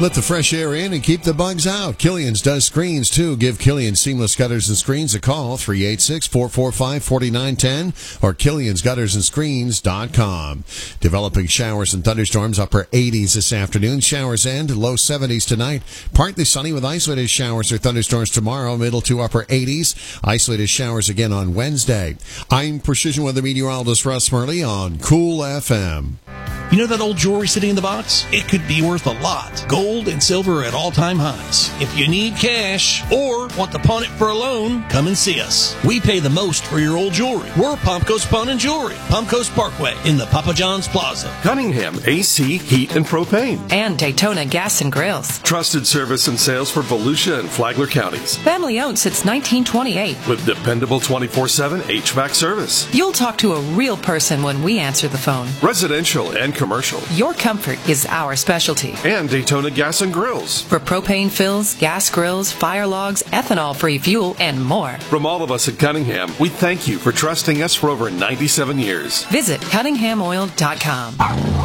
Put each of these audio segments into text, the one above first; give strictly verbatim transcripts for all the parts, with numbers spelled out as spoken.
Let the fresh air in and keep the bugs out. Killian's does screens, too. Give Killian Seamless Gutters and Screens a call, three eight six, four four five, four nine one zero, or killians gutters and screens dot com. Developing showers and thunderstorms, upper eighties this afternoon. Showers end, low seventies tonight. Partly sunny with isolated showers or thunderstorms tomorrow, middle to upper eighties. Isolated showers again on Wednesday. I'm Precision Weather Meteorologist Russ Murley on Cool F M. You know that old jewelry sitting in the box? It could be worth a lot. Gold and silver at all-time highs. If you need cash or want to pawn it for a loan, come and see us. We pay the most for your old jewelry. We're Palm Coast Pawn and Jewelry, Palm Coast Parkway in the Papa John's Plaza. Cunningham, A C, Heat, and Propane. And Daytona Gas and Grills. Trusted service and sales for Volusia and Flagler counties. Family owned since nineteen twenty-eight. With dependable twenty-four seven H V A C service. You'll talk to a real person when we answer the phone. Residential and commercial. Your comfort is our specialty. And Daytona Gas and Grills. For propane fills, gas grills, fire logs, ethanol-free fuel, and more. From all of us at Cunningham, we thank you for trusting us for over ninety-seven years. Visit cunningham oil dot com.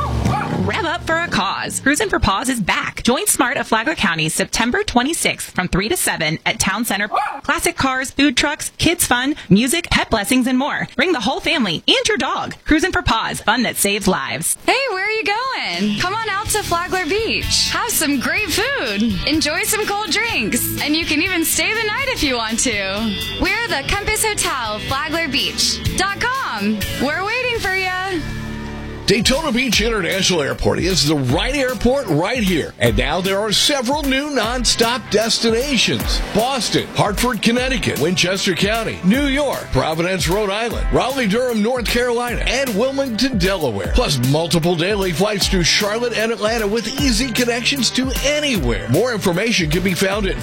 Rev up for a cause. Cruisin' for Paws is back. Join Smart of Flagler County September twenty-sixth from three to seven at Town Center. Classic cars, food trucks, kids fun, music, pet blessings, and more. Bring the whole family and your dog. Cruisin' for Paws, fun that saves lives. Hey, where are you going? Come on out to Flagler Beach. Have some great food. Enjoy some cold drinks. And you can even stay the night if you want to. We're the Compass Hotel, Flagler Beach dot com. We're waiting for you. Daytona Beach International Airport is the right airport right here. And now there are several new non-stop destinations. Boston, Hartford, Connecticut, Winchester County, New York, Providence, Rhode Island, Raleigh-Durham, North Carolina, and Wilmington, Delaware. Plus multiple daily flights to Charlotte and Atlanta with easy connections to anywhere. More information can be found at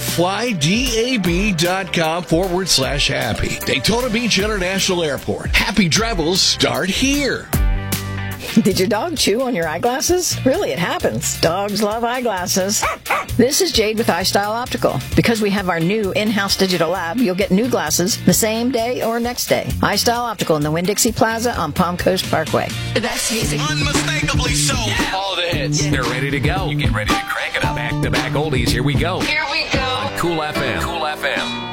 flydab.com forward slash happy. Daytona Beach International Airport. Happy travels start here. Did your dog chew on your eyeglasses? Really, it happens. Dogs love eyeglasses. This is Jade with iStyle Optical. Because we have our new in-house digital lab, you'll get new glasses the same day or next day. iStyle Optical in the Winn-Dixie Plaza on Palm Coast Parkway. The best music. Unmistakably so. Yeah. All the hits. Yeah. They're ready to go. You get ready to crank it up. Back-to-back oldies. Here we go. Here we go. On Cool F M. Cool F M.